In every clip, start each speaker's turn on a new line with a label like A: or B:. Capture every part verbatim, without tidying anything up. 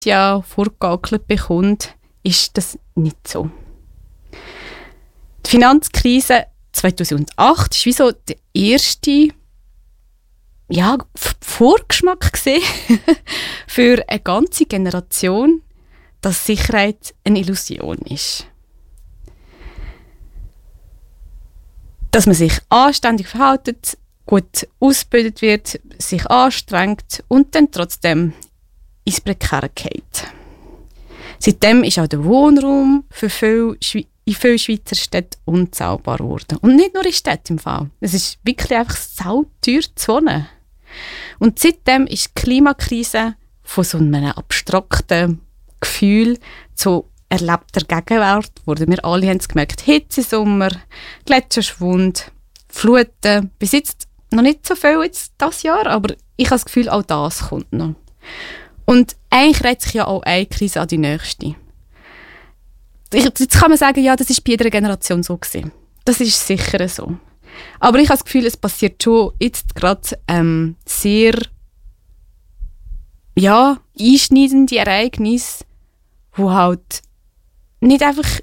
A: ja vorgegaukelt bekommt, ist das nicht so. Die Finanzkrise zweitausendacht war wie so der erste ja, Vorgeschmack für eine ganze Generation, dass Sicherheit eine Illusion ist. Dass man sich anständig verhält, gut ausgebildet wird, sich anstrengt und dann trotzdem ins Prekäre geht. Seitdem ist auch der Wohnraum für viele Schwe- in vielen Schweizer Städten unzahlbar geworden. Und nicht nur in Städten im Fall. Es ist wirklich einfach sauteuer zu wohnen. Und seitdem ist die Klimakrise von so einem abstrakten Gefühl zu erlebter Gegenwart geworden. Wir alle haben es gemerkt. Hitzesommer, Gletscherschwund, Fluten. Bis jetzt noch nicht so viel jetzt dieses Jahr, aber ich habe das Gefühl, auch das kommt noch. Und eigentlich reiht sich ja auch eine Krise an die nächste. Jetzt kann man sagen, ja, das ist bei jeder Generation so gewesen. Das ist sicher so. Aber ich habe das Gefühl, es passiert schon jetzt gerade ähm, sehr ja, einschneidende Ereignisse, die halt nicht einfach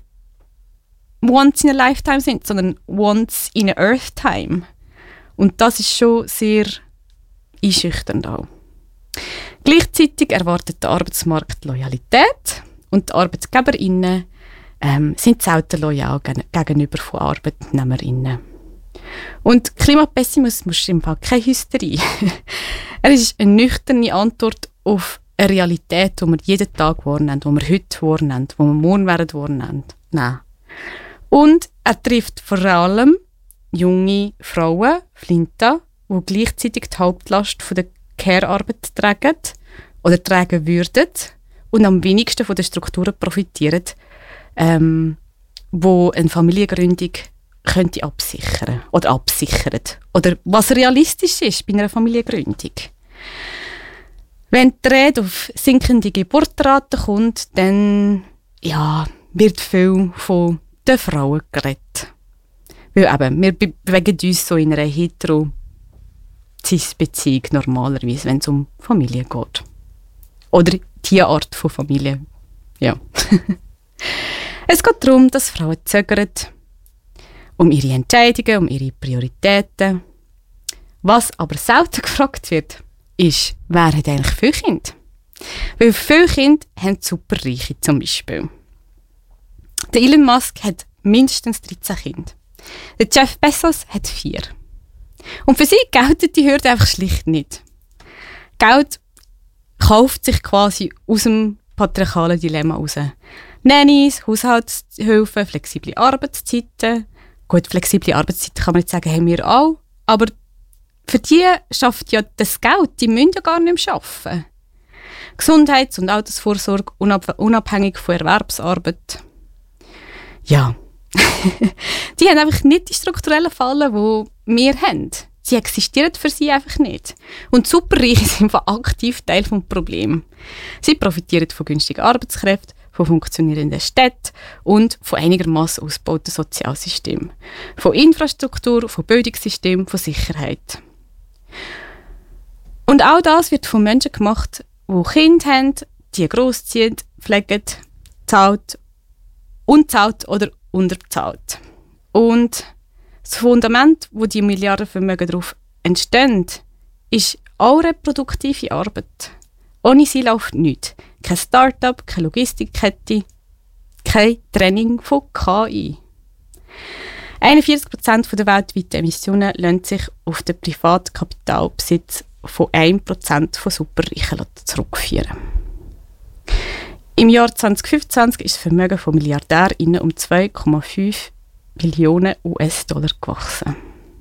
A: once in a lifetime sind, sondern once in a earth time. Und das ist schon sehr einschüchternd auch. Gleichzeitig erwartet der Arbeitsmarkt Loyalität und die ArbeitgeberInnen ähm, sind selten loyal gen- gegenüber von ArbeitnehmerInnen. Und Klimapessimismus ist im Fall keine Hysterie. Er ist eine nüchterne Antwort auf eine Realität, die wir jeden Tag wahrnehmen, die wir heute wahrnehmen, die wir morgen werden wahrnehmen. Nein. Und er trifft vor allem junge Frauen, Flinta, die gleichzeitig die Hauptlast von der Care-Arbeit tragen oder tragen würden und am wenigsten von den Strukturen profitieren, ähm, wo eine Familiengründung könnte absichern oder absichert. Oder was realistisch ist bei einer Familiengründung. Wenn die Rede auf sinkende Geburtenraten kommt, dann ja, wird viel von den Frauen geredet. Weil eben, wir be- bewegen uns so in einer hetero Cis-Beziehung normalerweise, wenn es um Familie geht. Oder die Art von Familie. Ja. Es geht darum, dass Frauen zögern, um ihre Entscheidungen, um ihre Prioritäten. Was aber selten gefragt wird, ist, wer hat eigentlich viele Kinder? Weil viele Kinder haben Superreiche zum Beispiel. Der Elon Musk hat mindestens dreizehn Kinder. Der Jeff Bezos hat vier. Und für sie gelten die Hürden einfach schlicht nicht. Geld kauft sich quasi aus dem patriarchalen Dilemma raus. Nannies, Haushaltshilfen, flexible Arbeitszeiten. Gut, flexible Arbeitszeiten kann man nicht sagen, haben wir auch. Aber für die schafft ja das Geld, die müssen ja gar nicht mehr arbeiten. Gesundheits- und Altersvorsorge unab- unabhängig von Erwerbsarbeit. Ja. Die haben einfach nicht die strukturellen Fallen, die wir haben. Sie existieren für sie einfach nicht. Und Superreiche sind aktiv Teil des Problems. Sie profitieren von günstigen Arbeitskräften, von funktionierenden Städten und von einigermaßen ausgebauten Sozialsystemen. Von Infrastruktur, von Bildungssystem, von Sicherheit. Und all das wird von Menschen gemacht, die Kinder haben, die grossziehen, pflegen, zahlt, unzahlt oder unterzahlt. Und das Fundament, wo die Milliardenvermögen darauf entstehen, ist auch reproduktive Arbeit. Ohne sie läuft nichts. Kein Start-up, keine Logistikkette, kein Training von K I. einundvierzig Prozent der weltweiten Emissionen lassen sich auf den privaten Kapitalbesitz von ein Prozent von Superreichen zurückführen. Im Jahr zwanzig fünfundzwanzig ist das Vermögen von MilliardärInnen um zwei Komma fünf Billionen U S-Dollar gewachsen.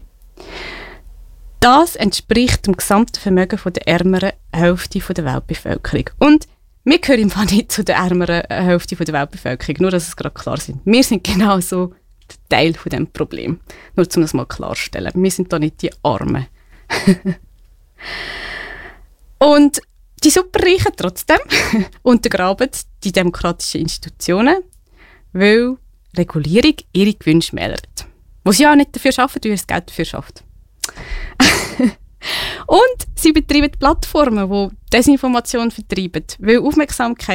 A: Das entspricht dem gesamten Vermögen von der ärmeren Hälfte der Weltbevölkerung. Und wir gehören im Fall nicht zu der ärmeren Hälfte der Weltbevölkerung, nur dass es gerade klar ist. Wir sind genauso Teil von diesem Problem. Nur um das mal klarzustellen. Wir sind da nicht die Armen. Und die Superreichen trotzdem untergraben die demokratischen Institutionen, weil Regulierung ihre Gewinne schmälert. Wo sie ja auch nicht dafür arbeiten, weil ihr das Geld dafür schafft. Und sie betreiben Plattformen, die Desinformation vertreiben. Weil Aufmerksamkeit